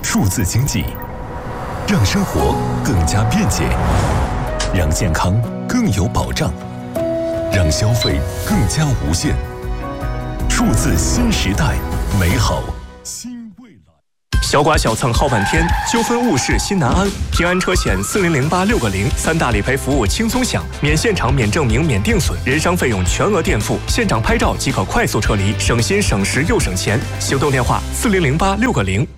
数字经济，让生活更加便捷，让健康更有保障，让消费更加无限。数字新时代，美好新未来。 小剐小蹭耗半天，纠纷误事心难安。平安车险4008-6个0，三大理赔服务轻松享，免现场、免证明、免定损，人伤费用全额垫付，现场拍照即可快速撤离，省心省时又省钱。行动电话：4008-6个0。